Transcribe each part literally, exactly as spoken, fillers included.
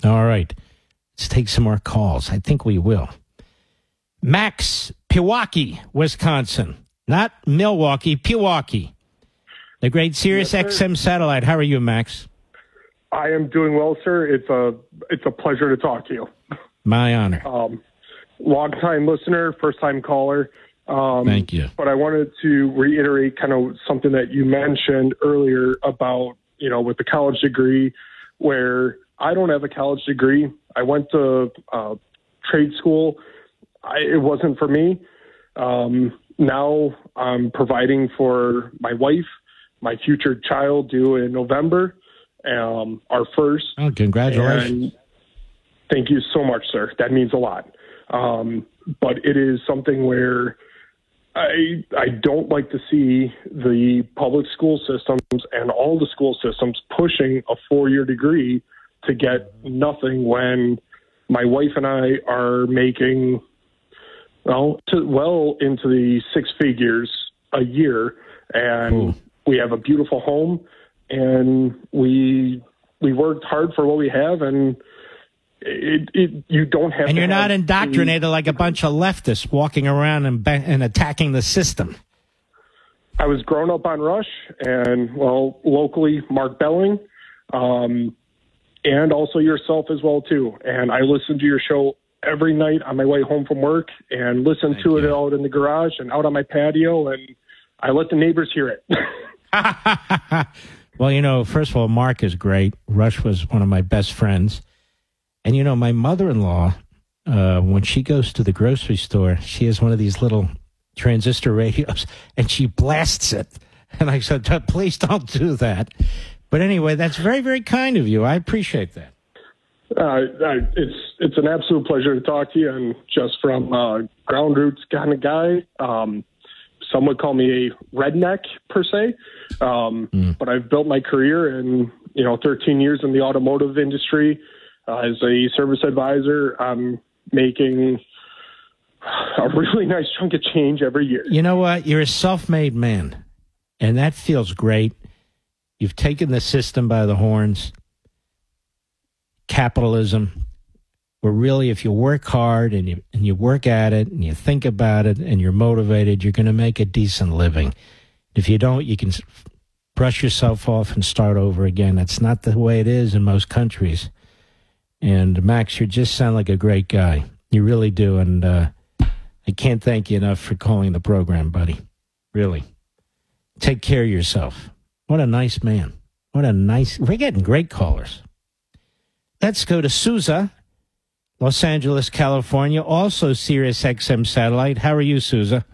All right. Let's take some more calls. I think we will. Max, Pewaukee, Wisconsin. Not Milwaukee, Pewaukee. The great Sirius Yes, X M satellite. How are you, Max? I am doing well, sir. It's a it's a pleasure to talk to you. My honor. Um, long-time listener, first-time caller. Um, Thank you. But I wanted to reiterate kind of something that you mentioned earlier about, you know, with the college degree, where I don't have a college degree. I went to uh, trade school. I, it wasn't for me. Um, now I'm providing for my wife, my future child due in November, um, our first. Oh, congratulations. And thank you so much, sir. That means a lot. Um, but it is something where I I don't like to see the public school systems and all the school systems pushing a four-year degree to get nothing when my wife and I are making, well, to, well into the six figures a year, and Cool. we have a beautiful home, and we we worked hard for what we have, and it, it you don't have. And to you're not have indoctrinated a, like a bunch of leftists walking around and, ba- and attacking the system. I was grown up on Rush, and well, locally Mark Belling, um, and also yourself as well too. And I listen to your show every night on my way home from work, and listen Thank to you. it out in the garage and out on my patio, and I let the neighbors hear it. Well, you know, first of all, Mark is great. Rush was one of my best friends. And, you know, my mother-in-law, uh, when she goes to the grocery store, she has one of these little transistor radios, and she blasts it. And I said, please don't do that. But anyway, that's very, very kind of you. I appreciate that. Uh, I, it's it's an absolute pleasure to talk to you, and just from uh, ground roots kind of guy. Um, some would call me a redneck per se, um, mm. but I've built my career in you know thirteen years in the automotive industry uh, as a service advisor. I'm making a really nice chunk of change every year. You know what? You're a self-made man, and that feels great. You've taken the system by the horns. Capitalism, where really if you work hard and you and you work at it and you think about it and you're motivated, you're going to make a decent living. If you don't, you can brush yourself off and start over again. That's not the way it is in most countries. And Max, you just sound like a great guy. You really do. And uh, I can't thank you enough for calling the program, buddy. Really. Take care of yourself. What a nice man. What a nice... We're getting great callers. Let's go to Sousa, Los Angeles, California, also Sirius X M satellite. How are you, Sousa?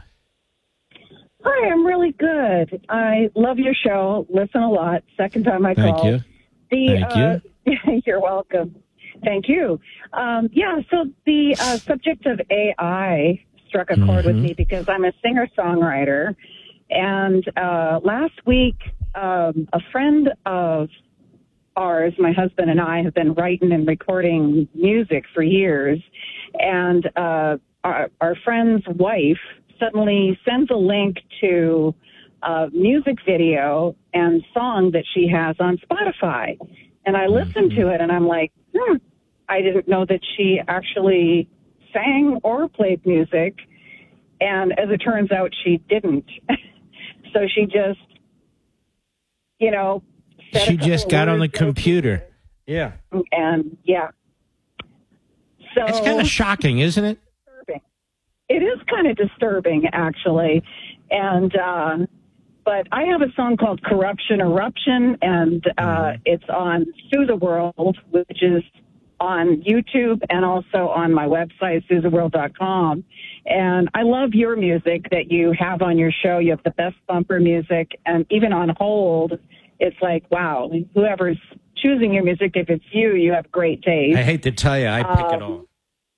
Hi, I'm really good. I love your show. Listen a lot. Second time I Thank called. you. The, Thank uh, you. You're welcome. Thank you. Um, yeah, so the uh, subject of A I struck a chord Mm-hmm. with me because I'm a singer-songwriter. And uh, last week, um, a friend of ours, my husband and I, have been writing and recording music for years. And uh, our, our friend's wife suddenly sends a link to a music video and song that she has on Spotify. And I listened to it, and I'm like, hmm, I didn't know that she actually sang or played music. And as it turns out, she didn't. So she just, you know, She just got on the computer. Yeah. And, yeah. So it's kind of shocking, isn't it? Disturbing. It is kind of disturbing, actually. And, uh, but I have a song called Corruption Eruption, and uh, it's on Sousa World, which is on YouTube and also on my website, Sousa World dot com. And I love your music that you have on your show. You have the best bumper music, and even on hold, it's like, wow, whoever's choosing your music, if it's you, you have great taste. I hate to tell you, I pick um, it all.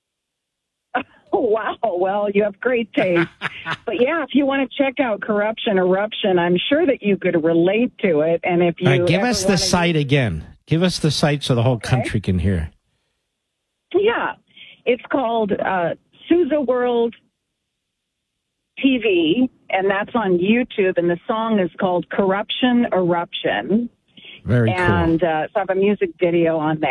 Oh, wow. Well, you have great taste. But, yeah, if you want to check out Corruption Eruption, I'm sure that you could relate to it. And if you All right, give us the wanna... site again. Give us the site so the whole okay. country can hear. Yeah. It's called uh, Sousa World T V, and that's on YouTube, and the song is called Corruption Eruption. Very and, cool. And uh, so I have a music video on there.